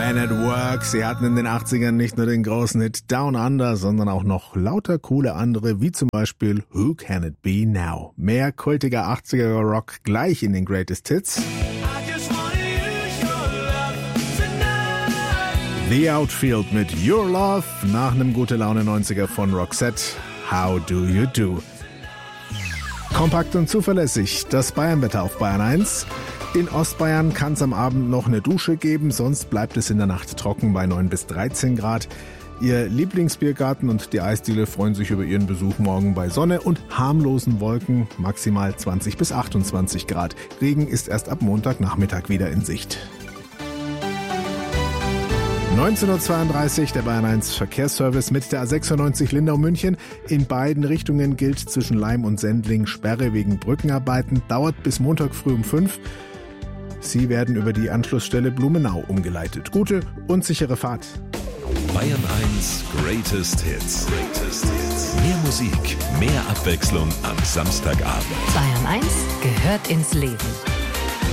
Man at Work. Sie hatten in den 80ern nicht nur den großen Hit Down Under, sondern auch noch lauter coole andere, wie zum Beispiel Who Can It Be Now? Mehr kultiger 80er Rock gleich in den Greatest Hits. The Outfield mit Your Love nach einem gute Laune 90er von Roxette. How Do You Do? Kompakt und zuverlässig, das Bayernwetter auf Bayern 1. In Ostbayern kann es am Abend noch eine Dusche geben, sonst bleibt es in der Nacht trocken bei 9 bis 13 Grad. Ihr Lieblingsbiergarten und die Eisdiele freuen sich über ihren Besuch morgen bei Sonne und harmlosen Wolken, maximal 20 bis 28 Grad. Regen ist erst ab Montagnachmittag wieder in Sicht. 19:32 Uhr, der Bayern 1 Verkehrsservice mit der A96 Lindau-München. In beiden Richtungen gilt zwischen Laim und Sendling Sperre wegen Brückenarbeiten. Dauert bis Montag früh um 5. Sie werden über die Anschlussstelle Blumenau umgeleitet. Gute und sichere Fahrt. Bayern 1 Greatest Hits. Mehr Musik, mehr Abwechslung am Samstagabend. Bayern 1 gehört ins Leben.